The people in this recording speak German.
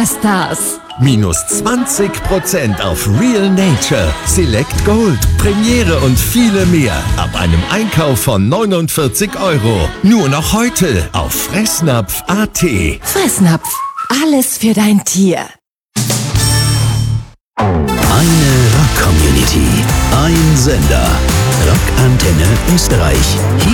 Stars. Minus 20% auf Real Nature, Select Gold, Premiere und viele mehr. Ab einem Einkauf von 49 €. Nur noch heute auf Fressnapf.at. Fressnapf. Alles für dein Tier. Eine Rock-Community. Ein Sender. Rockantenne Österreich.